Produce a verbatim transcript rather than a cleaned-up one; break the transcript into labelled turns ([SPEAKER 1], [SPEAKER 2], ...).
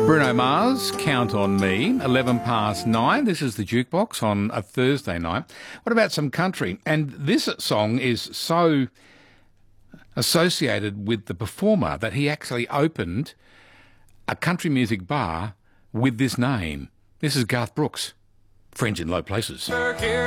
[SPEAKER 1] Bruno Mars, Count on Me, eleven past nine. This is the Jukebox on a Thursday night. What about some country? And this song is so associated with the performer that he actually opened a country music bar with this name. This is Garth Brooks, Friends in Low Places.
[SPEAKER 2] Here